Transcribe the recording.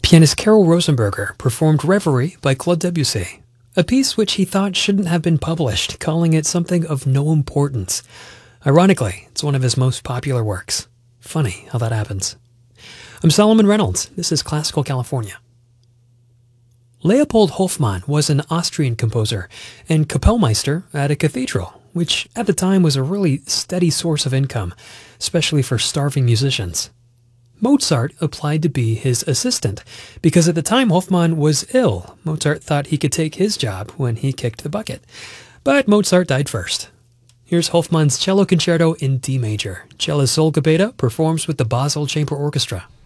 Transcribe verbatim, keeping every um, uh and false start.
Pianist Carol Rosenberger performed Reverie by Claude Debussy, a piece which he thought shouldn't have been published, calling it something of no importance. Ironically, it's one of his most popular works. Funny how that happens. I'm Solomon Reynolds. This is Classical California. Leopold Hofmann was an Austrian composer and Kapellmeister at a cathedral, which at the time was a really steady source of income, especially for starving musicians. Mozart applied to be his assistant, because at the time Hofmann was ill. Mozart thought he could take his job when he kicked the bucket. But Mozart died first. Here's Hofmann's Cello Concerto in D major. Cellist Olga Beda performs with the Basel Chamber Orchestra.